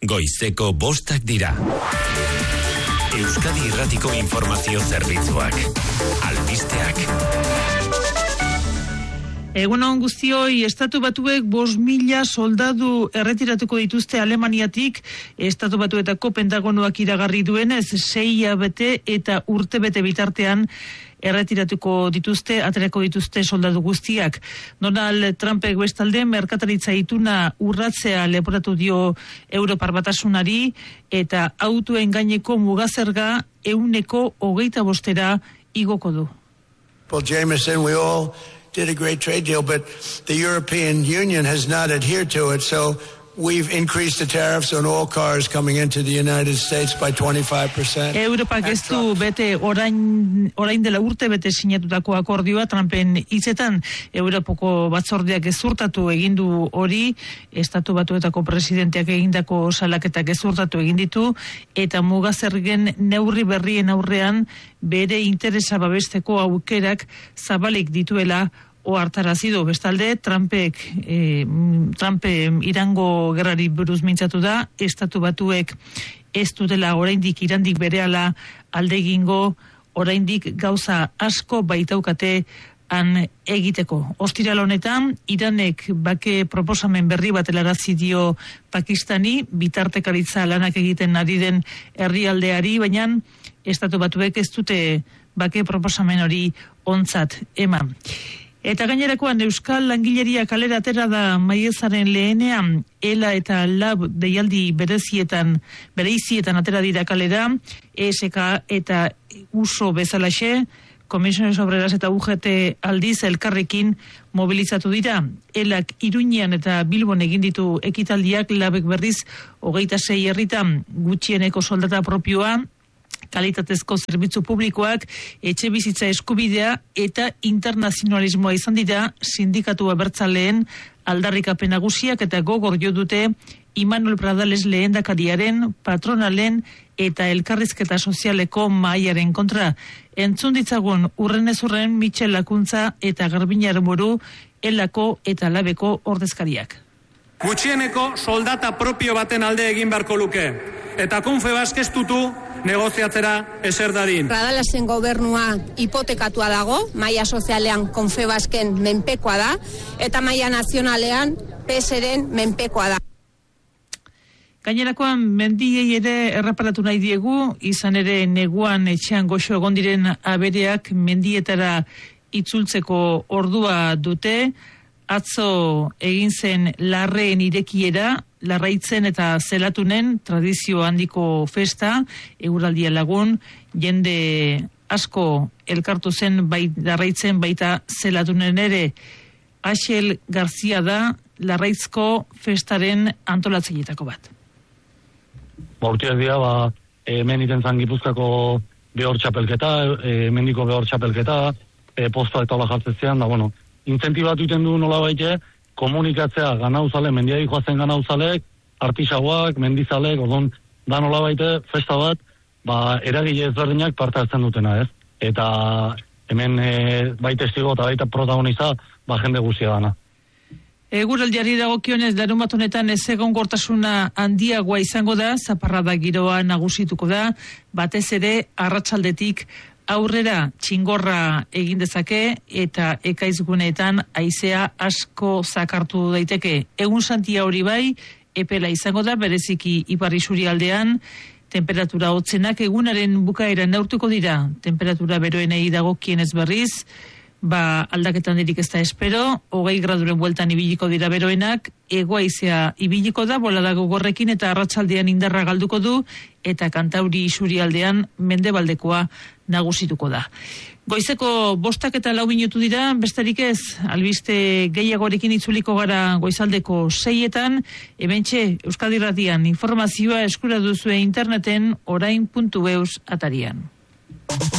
Goizeko 5 dira. Euskadi Irratiko Informazio Zerbitzuak. Albisteak. Egunon guztioi, Estatu Batuek 5.000 soldadu erretiratuko dituzte Alemaniatik. Estatu Batuetako Pentagonoak iragarri duenez 6 hilabete eta urtebete bitartean erretiratuko dituzte, aterako dituzte soldadu guztiak. Donald Trumpek bestalde merkataritza ituna urratzea leporatu dio Europar Batasunari eta autoen gaineko mugazerga 125% igoko du. Paul Jameson, we all did a great trade deal, but the European Union has not adhered to it, so we've increased the tariffs on all cars coming into the United States by 25%. Europak ez du bete orain dela urte bete sinatutako akordioa Trumpen hitzetan. Europako batzordeak gezurtatu egin du hori, Estatu Batuetako presidenteak egindako salaketak gezurtatu egin ditu, eta mugazergen neurri berrien aurrean bere interesa babesteko aukerak zabalik dituela ohartarazi du. Bestalde, Trump Irango gerrari buruz mintzatu da, Estatu Batuek ez dutela oraindik Irandik berehala alde egingo, oraindik gauza asko baitaukate han egiteko. Ostiral honetan, Iranek bake proposamen berri bat helarazi dio Pakistani, bitartekaritza lanak egiten ari den herrialdeari, baina Estatu Batuek ez dute bake proposamen hori ontzat eman. Eta gainerakoan Euskal Langileria kalera atera da maiatzaren lehenean, ELA eta LAB deialdi bereizietan atera dira kalera, ESK eta USO bezalaxe, Comisiones Obreras eta UGT aldiz elkarrekin mobilizatu dira. ELAk Iruñean eta Bilbon egin ditu ekitaldiak, LABek berriz 26 herritan gutxieneko soldata propioa, kalitatezko zerbitzu publikoak, etxe bizitza eskubidea eta internazionalismoa izan dira sindikatu abertzaleen aldarrikapen nagusiak, eta gogor jo dute Imanol Pradales lehendakariaren, patronalen eta elkarrizketa sozialeko mahaiaren kontra. Entzun ditzagun urrenez urren Mitxel Lakuntza eta Garbiñar Buru, ELAko eta LABeko ordezkariak. Gutxieneko soldata propio baten alde egin beharko luke, eta Confebask ez dutu negoziatzera eser dadin. Pradalesen gobernua hipotekatua dago, maila sozialean Confebasken menpekoa da, eta maila nazionalean PSren menpekoa da. Gainerakoan mendiei ere erreparatu nahi diegu, izan ere neguan etxean goxo egon diren abereak mendietara itzultzeko ordua dute. Atzo egin zen larreen irekiera, Larraitzen eta Zelatunen tradizio handiko festa, eguraldia lagun, jende asko elkartu zen Larraitzen baita Zelatunen ere. Axel Garzia da Larraitzko festaren antolatzaileetako bat. Urteak dira, hemen iten zan Gipuzkoako behor txapelketa, mendiko behor txapelketa, posta eta hola jartzezean, da, bueno, inzentibatu iten du nola baite, komunikatzea ganauzale, mendiari joazen ganauzalek, artisauak, mendizalek, odon, da nola baite, festa bat, eragile ezberdinak parte hartzen dutena, ez? Eta hemen baita estigo eta baita protagoniza, jende guztia dana. Eguraldiari dagokionez larunbat honetan ezegonkortasuna handiagoa izango da, zaparrada giroa nagusituko da, batez ere arratsaldetik aurrera txingorra egin dezake eta ekaizguneetan haizea asko zakartu daiteke. Egun santia hori bai, epela izango da, bereziki ipar isurialdean, temperatura hotzenak egunaren bukaeran neurtuko dira, temperatura beroenei dagokienez berriz, aldaketan dirik ez da espero, 20 graduren bueltan ibiliko dira beroenak, hegoaizea ibiliko da, bolada gogorrekin eta arratsaldean indarra galduko du, eta Kantauri isurialdean mendebaldekoa nagusituko da. Goizeko 5 eta 4 minutu dira, besterik ez, albiste gehiagorekin itzuliko gara goizaldeko 6etan, hementxe Euskadi Irratian informazioa eskura duzue interneten orain.eus atarian.